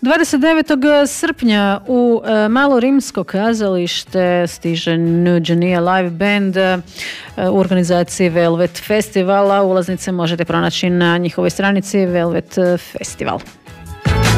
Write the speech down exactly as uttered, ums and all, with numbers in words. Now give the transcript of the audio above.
dvadeset devetog srpnja u Malo rimsko kazalište stiže Nuđenija live band u organizaciji Velvet Festivala. Ulaznice možete pronaći na njihovoj stranici Velvet Festival.